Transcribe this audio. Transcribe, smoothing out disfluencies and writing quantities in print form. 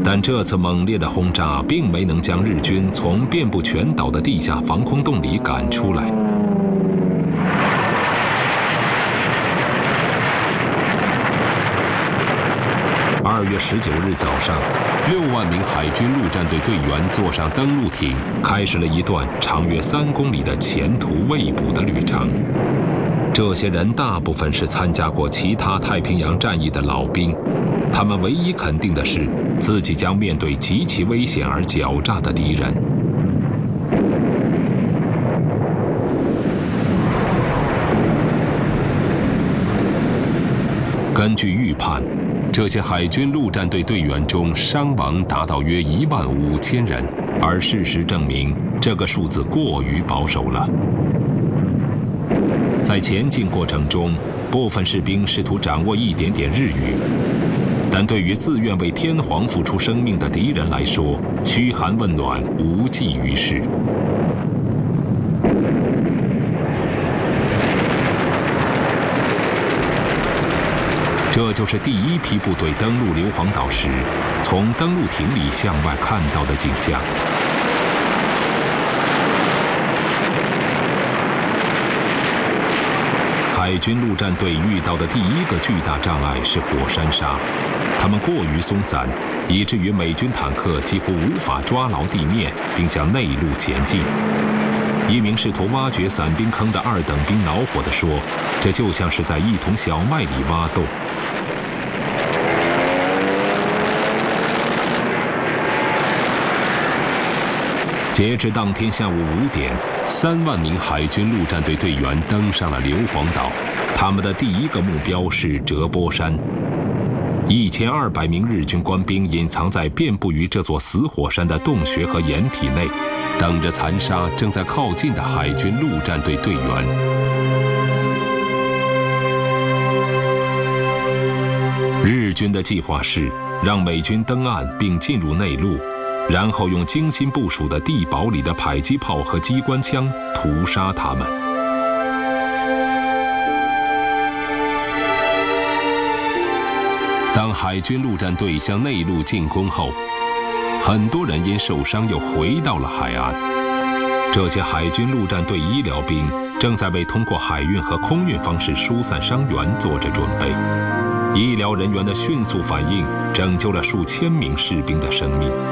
但这次猛烈的轰炸并没能将日军从遍布全岛的地下防空洞里赶出来。2月19日早上，6万名海军陆战队队员坐上登陆艇，开始了一段长约3公里的前途未卜的旅程。这些人大部分是参加过其他太平洋战役的老兵，他们唯一肯定的是，自己将面对极其危险而狡诈的敌人。根据预判，这些海军陆战队队员中伤亡达到约15000人，而事实证明，这个数字过于保守了。在前进过程中，部分士兵试图掌握一点点日语，但对于自愿为天皇付出生命的敌人来说，嘘寒问暖无济于事。这就是第一批部队登陆硫磺岛时，从登陆艇里向外看到的景象。海军陆战队遇到的第一个巨大障碍是火山沙，它们过于松散，以至于美军坦克几乎无法抓牢地面，并向内陆前进。一名试图挖掘伞兵坑的2等兵恼火地说：“这就像是在一桶小麦里挖洞。”截至当天下午5点，3万名海军陆战队队员登上了硫磺岛，他们的第一个目标是折波山。1200名日军官兵隐藏在遍布于这座死火山的洞穴和掩体内，等着残杀正在靠近的海军陆战队队员。日军的计划是让美军登岸并进入内陆，然后用精心部署的地堡里的迫击炮和机关枪屠杀他们。当海军陆战队向内陆进攻后，很多人因受伤又回到了海岸。这些海军陆战队医疗兵正在为通过海运和空运方式疏散伤员做着准备。医疗人员的迅速反应拯救了数千名士兵的生命。